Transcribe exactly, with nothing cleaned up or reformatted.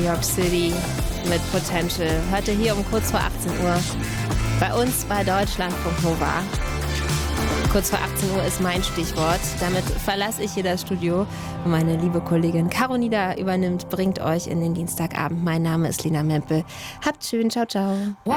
York City mit Potential. Heute hier um kurz vor achtzehn Uhr bei uns bei Deutschlandfunk Nova. Kurz vor achtzehn Uhr ist mein Stichwort. Damit verlasse ich hier das Studio und meine liebe Kollegin Caro Nieder übernimmt, bringt euch in den Dienstagabend. Mein Name ist Lena Mempel. Habt schön, ciao, ciao.